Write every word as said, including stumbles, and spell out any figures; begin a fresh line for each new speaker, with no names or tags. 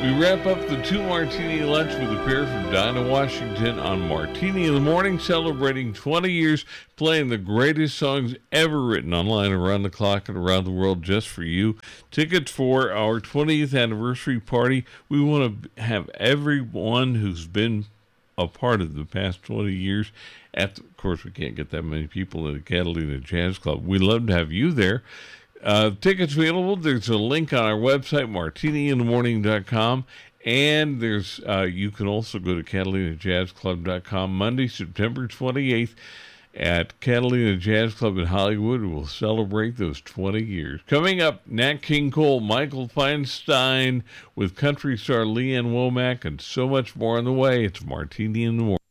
We wrap up the Two Martini Lunch with a pair from Dinah Washington on Martini in the Morning, celebrating twenty years, playing the greatest songs ever written online around the clock and around the world just for you. Tickets for our twentieth anniversary party. We want to have everyone who's been a part of the past twenty years. At the, of course, we can't get that many people at the Catalina Jazz Club. We'd love to have you there. Uh, tickets available. There's a link on our website, martini in the morning dot com, and there's uh, you can also go to catalina jazz club dot com. Monday, September twenty-eighth, at Catalina Jazz Club in Hollywood. We'll celebrate those twenty years. Coming up, Nat King Cole, Michael Feinstein with country star Leanne Womack, and so much more on the way. It's Martini in the Morning.